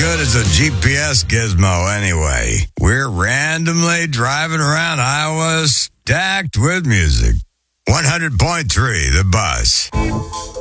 good as a GPS gizmo anyway. We're randomly driving around Iowa stacked with music. 100.3, The Buzz.